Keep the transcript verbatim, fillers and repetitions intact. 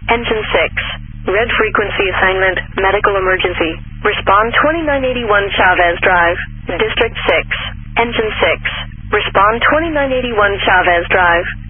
Engine six. Red frequency assignment, medical emergency. Respond twenty-nine eighty-one Chavez Drive, District six. Engine six. Respond twenty-nine eighty-one Chavez Drive.